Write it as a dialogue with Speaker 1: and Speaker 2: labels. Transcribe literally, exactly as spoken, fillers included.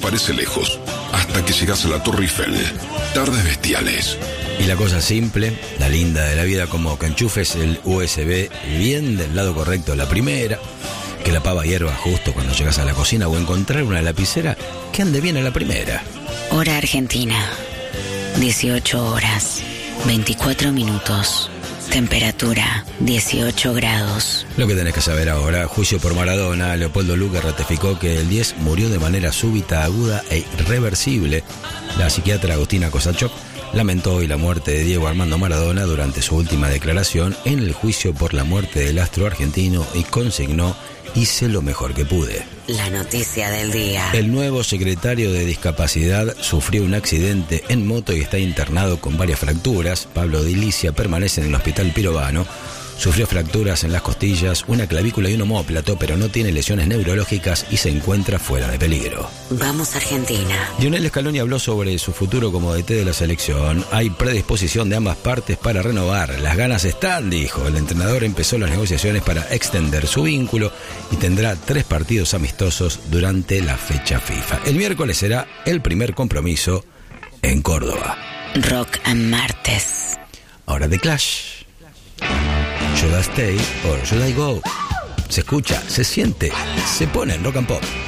Speaker 1: parece lejos, hasta que llegas a la Torre Eiffel. Tardes bestiales.
Speaker 2: Y la cosa simple, la linda de la vida, como que enchufes el U S B bien del lado correcto de la primera, que la pava hierva justo cuando llegas a la cocina, o encontrar una lapicera que ande bien a la primera.
Speaker 3: Hora Argentina, dieciocho horas, veinticuatro minutos. Temperatura, dieciocho grados.
Speaker 2: Lo que tenés que saber ahora: juicio por Maradona. Leopoldo Luque ratificó que el diez murió de manera súbita, aguda e irreversible. La psiquiatra Agustina Kosachov lamentó hoy la muerte de Diego Armando Maradona durante su última declaración en el juicio por la muerte del astro argentino y consignó: hice lo mejor que pude.
Speaker 3: La noticia del día.
Speaker 2: El nuevo secretario de Discapacidad sufrió un accidente en moto y está internado con varias fracturas. Pablo Dilicia permanece en el hospital Pirovano. Sufrió fracturas en las costillas, una clavícula y un omóplato, pero no tiene lesiones neurológicas y se encuentra fuera de peligro.
Speaker 3: Vamos Argentina.
Speaker 2: Lionel Scaloni habló sobre su futuro como D T de la selección. Hay predisposición de ambas partes para renovar. Las ganas están, dijo. El entrenador empezó las negociaciones para extender su vínculo y tendrá tres partidos amistosos durante la fecha FIFA. El miércoles será el primer compromiso en Córdoba.
Speaker 3: Rock and Martes.
Speaker 2: Ahora de Clash. Should I stay or should I go? Se escucha, se siente, se pone en Rock and Pop.